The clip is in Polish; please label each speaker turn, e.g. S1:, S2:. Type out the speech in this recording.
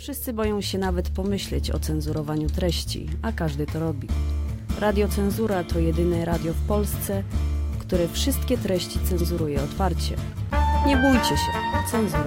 S1: Wszyscy boją się nawet pomyśleć o cenzurowaniu treści, a każdy to robi. Radio Cenzura to jedyne radio w Polsce, które wszystkie treści cenzuruje otwarcie. Nie bójcie się, cenzura